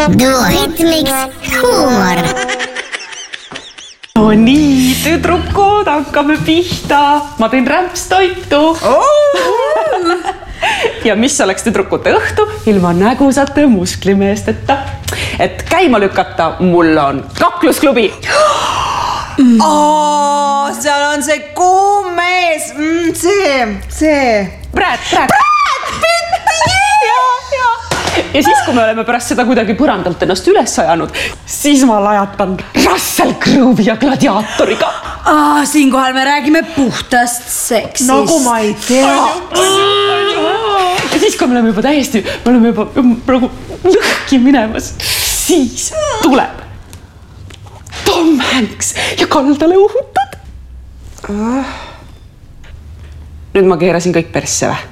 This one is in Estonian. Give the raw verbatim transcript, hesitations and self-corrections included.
Duetmix huumor. No nii, tüdrukud, hakkame pihta. Ma teen rämpstoitu. Oh! Ja mis oleks tüdrukute õhtu ilma nägusate musklimeesteta? Et käima lükata, mul on kaklusklubi. Mm. Oh, seal on see kuum mees. Mm, see, see. Brad, Brad. Brad, Pitt, ja, ja. Ja siis, kui me oleme pärast seda kuidagi põrandalt ennast üles ajanud, siis ma lajatan Russell Crowe'i ja Gladiatoriga. Ah, siinkohal me räägime puhtast seksist. Nagu ma ei tea. Ja siis, kui me oleme juba täiesti, me oleme juba praegu lõhki minemas, siis tuleb Tom Hanks ja kaldale uhutad. Nüüd ma keerasin kõik persse või?